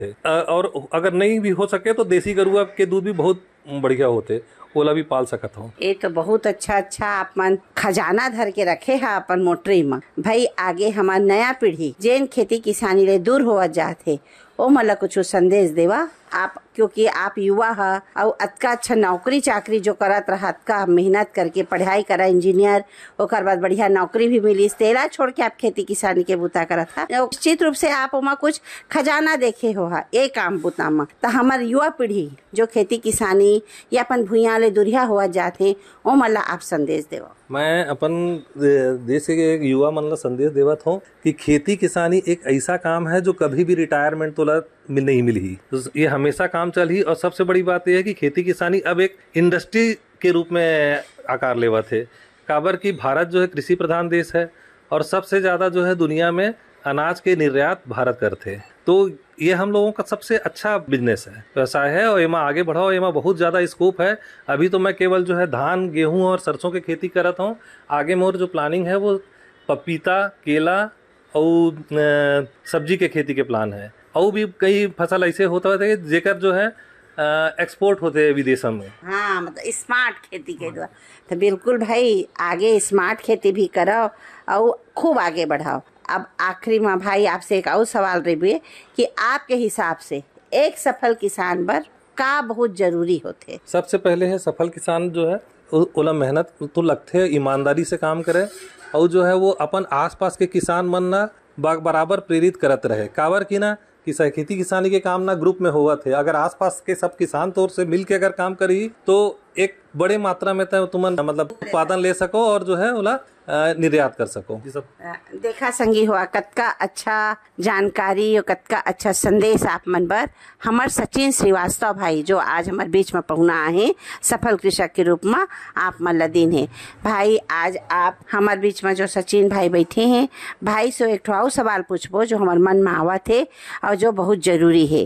और अगर नहीं भी हो सके तो देसी गरुआ के दूध भी बहुत बढ़िया होते, ओला भी पाल सकत हो। ये तो बहुत अच्छा आप मन खजाना धर के रखे है अपन मोटरी में। भाई आगे हमार नया पीढ़ी जेन खेती किसानी ले दूर होवत जाथे ओ मला कुछ संदेश देवा आप, क्योंकि आप युवा है और अतका अच्छा नौकरी चाकरी जो करत रहा, अतका मेहनत करके पढ़ाई करा इंजीनियर, ओकर बाद बढ़िया नौकरी भी मिली, तेला छोड़ के आप खेती किसानी के बुता करत था। निश्चित रूप से आप ओमा कुछ खजाना देखे हो ये काम बुता में। तो हमार युवा पीढ़ी जो खेती किसानी या अपन भूया ले दुरिया हुआ जाते ओ मला आप संदेश देवा। मैं अपन देश के युवा मन ला संदेश देवत हूँ कि खेती किसानी एक ऐसा काम है जो कभी भी रिटायरमेंट तो नहीं मिली, तो ये हमेशा काम चल ही। और सबसे बड़ी बात यह है कि खेती किसानी अब एक इंडस्ट्री के रूप में आकार लेवा थे। काबर की भारत जो है कृषि प्रधान देश है और सबसे ज़्यादा जो है दुनिया में अनाज के निर्यात भारत करते, तो ये हम लोगों का सबसे अच्छा बिजनेस है, व्यवसाय है और एमा आगे बढ़ाओ, एमा बहुत ज़्यादा स्कोप है। अभी तो मैं केवल जो है धान गेहूं और सरसों की खेती करत हूँ, आगे मोर जो प्लानिंग है वो पपीता केला और सब्जी के खेती के प्लान है। और भी कई फसल ऐसे होता है जेकर जो है एक्सपोर्ट होते हैं विदेशों में। हाँ, मतलब स्मार्ट खेती के द्वारा। तो बिल्कुल भाई आगे स्मार्ट खेती भी करो और खूब आगे बढ़ाओ। अब आखिरी में भाई आपसे एक और सवाल रही कि आपके हिसाब से एक सफल किसान बर का बहुत जरूरी होते? सबसे पहले है सफल किसान जो है ओला मेहनत तो लगते है, ईमानदारी से काम करे और जो है वो अपन आसपास के किसान मन ना बराबर प्रेरित करत रहे। काबर की ना कि खेती किसानी के काम ना ग्रुप में हुआ थे, अगर आसपास के सब किसान तौर से मिल के अगर काम करी तो एक बड़े मात्रा में तुम मतलब उत्पादन ले सको और जो है ओला निर्यात कर सको। सब देखा संगी हुआ कतका अच्छा जानकारी और कतका अच्छा संदेश आप मन बर हमार सचिन श्रीवास्तव भाई जो आज हमारे बीच में पहुना है सफल कृषक के रूप में आप मन ला दिन है। भाई आज आप हमारे बीच में जो सचिन भाई बैठे हैं, भाई से एक ठो सवाल पूछबो जो हमारे मन में आवा थे और जो बहुत जरूरी है।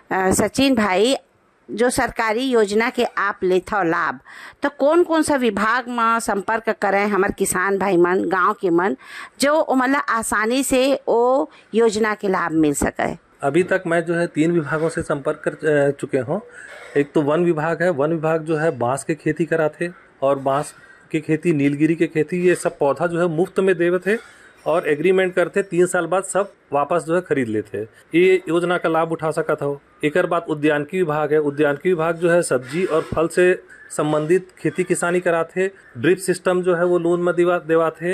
सचिन भाई, जो सरकारी योजना के आप लेते हो लाभ, तो कौन कौन सा विभाग में संपर्क करें हमारे किसान भाई मन गांव के मन जो मतलब आसानी से वो योजना के लाभ मिल सके? अभी तक मैं जो है 3 विभागों से संपर्क कर चुके हूँ। एक तो वन विभाग है, वन विभाग जो है बांस की खेती कराते और बांस की खेती नीलगिरी की खेती ये सब पौधा जो है मुफ्त में देवे थे और एग्रीमेंट करते 3 साल बाद सब वापस जो है खरीद लेते। ये योजना का लाभ उठा सका था। एक बाद उद्यानिकी विभाग है, उद्यानिकी विभाग जो है सब्जी और फल से संबंधित खेती किसानी कराते, ड्रिप सिस्टम जो है वो लोन में देवाते,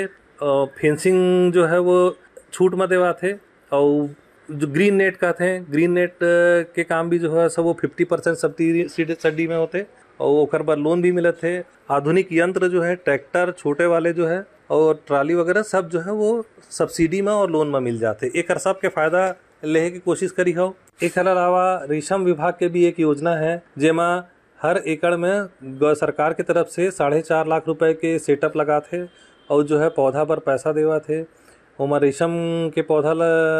फेंसिंग जो है वो छूट में देवाते और जो ग्रीन नेट कहते हैं ग्रीन नेट के काम भी जो है सब वो 50% सब्सिडी में होते और ओकर बाद लोन भी मिलते थे। आधुनिक यंत्र जो है ट्रैक्टर छोटे वाले जो है और ट्राली वगैरह सब जो है वो सब्सिडी में और लोन में मिल जाते। एक सब के फायदा लेने की कोशिश करी हो। एक अलावा रेशम विभाग के भी एक योजना है जेमा हर एकड़ में सरकार की तरफ से 4.5 लाख रुपए के सेटअप लगाते और जो है पौधा पर पैसा देवा थे। ओमा रेशम के पौधा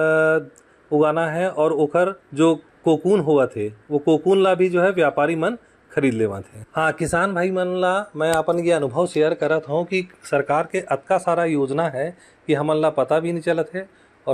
उगाना है और ओकर जो कोकून हुआ थे वो कोकून ला भी जो है व्यापारी मन खरीद लेवा थे। हाँ, किसान भाई मन ला मैं अपन ये अनुभव शेयर करत हूँ कि सरकार के अतका सारा योजना है कि हमन ला पता भी नहीं चलत है और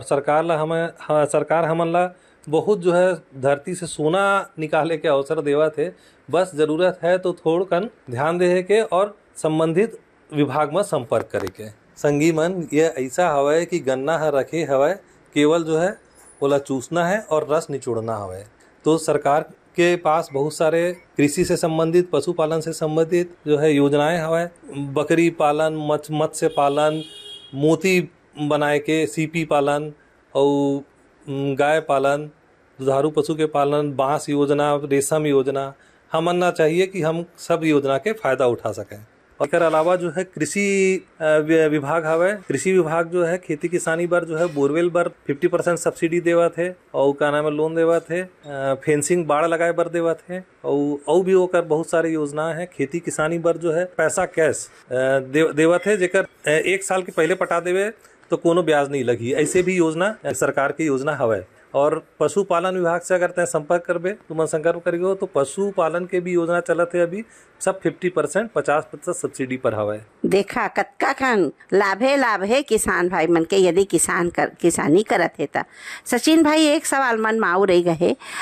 सरकार हमन ला बहुत जो है धरती से सोना निकाले के अवसर देवा थे। बस जरूरत है तो थोड़कन ध्यान दे के और संबंधित विभाग में संपर्क करे के। संगी मन ये ऐसा हवय कि गन्ना है रखे हवय, केवल जो है ओला चूसना है और रस निचोड़ना हवय। तो सरकार के पास बहुत सारे कृषि से संबंधित पशुपालन से संबंधित जो है योजनाएं हवय। बकरी पालन, मत्स्य पालन, मोती बनाए के सीपी पालन और गाय पालन, दुधारू पशु के पालन, बांस योजना, रेशम योजना, हमन ना चाहिए कि हम सब योजना के फायदा उठा सकें। और इसके अलावा जो है कृषि विभाग हवे, कृषि विभाग जो है खेती किसानी बर जो है बोरवेल बर 50% सब्सिडी देवा थे और का नाम लोन देवा थे, फेंसिंग बाड़ लगाए बर देवा थे और भी होकर बहुत सारे योजना है। खेती किसानी बर जो है पैसा कैश देवा थे जेकर 1 साल के पहले पटा देवे तो कोनो ब्याज नहीं लगी। ऐसे भी योजना सरकार की योजना हवे और पशुपालन विभाग से अगर तय संपर्क करबे तो मन संपर्क करियो तो पशुपालन के भी योजना चलत है अभी सब 50% 50% सब्सिडी पर हवा है। देखा कतका खन लाभ है किसान भाई मन के यदि किसानी करत है ता। सचिन भाई एक सवाल मन माऊ रही गए